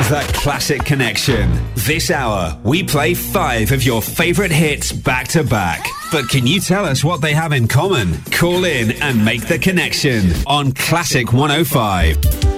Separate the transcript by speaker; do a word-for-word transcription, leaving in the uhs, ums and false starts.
Speaker 1: The Classic Connection. This hour, we play five of your favourite hits back to back. But can you tell us what they have in common? Call in and make the connection on Classic one oh five.